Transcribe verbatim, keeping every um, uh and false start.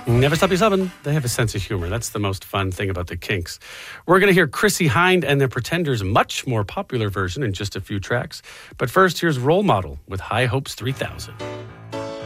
Never Stop You Subbing. They have a sense of humor. That's the most fun thing about the Kinks. We're going to hear Chrissie Hynde and the Pretenders' much more popular version in just a few tracks. But first, here's Role Model with High Hopes three thousand.